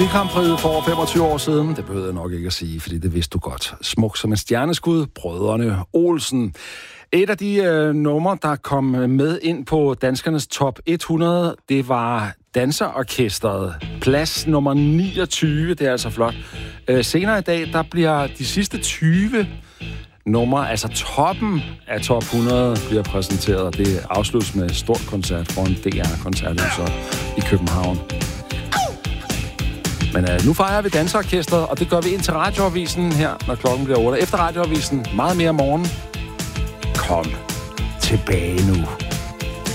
Grand Prix for over 25 år siden, det behøver jeg nok ikke at sige, fordi det vidste du godt. Smuk som en stjerneskud, Brødrene Olsen. Et af de numre, der kom med ind på danskernes top 100, det var Danserorkestret. Plads nummer 29, det er altså flot. Senere i dag, der bliver de sidste 20 numre, altså toppen af top 100, bliver præsenteret. Det afsluttes med stort koncert foran DR-koncerthuset i København. Men nu fejrer vi Danserorkestret, og det gør vi ind til Radioavisen her, når klokken bliver 8. Efter Radioavisen, meget mere morgen. Kom tilbage nu.